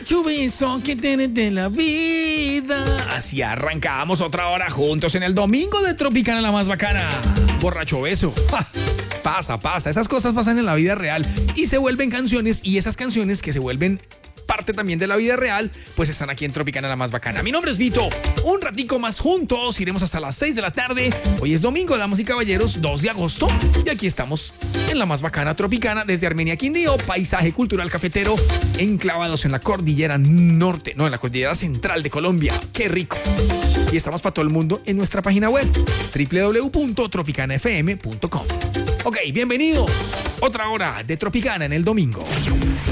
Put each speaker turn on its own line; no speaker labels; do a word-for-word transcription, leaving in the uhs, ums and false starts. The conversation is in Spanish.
borracho beso que tienes de la vida. Así arrancamos otra hora juntos en el domingo de Tropicana, la más bacana. Borracho beso. ¡Ja! Pasa, pasa. Esas cosas pasan en la vida real y se vuelven canciones, y esas canciones que se vuelven parte también de la vida real, pues están aquí en Tropicana, la más bacana. Mi nombre es Vito. Un ratico más juntos, iremos hasta las seis de la tarde. Hoy es domingo, damas y caballeros, dos de agosto, y aquí estamos en la más bacana Tropicana desde Armenia, Quindío, paisaje cultural cafetero, enclavados en la cordillera norte, no, en la cordillera central de Colombia. ¡Qué rico! Y estamos para todo el mundo en nuestra página web, doble u doble u doble u punto tropicana f m punto com. Ok, bienvenidos. Otra hora de Tropicana en el domingo.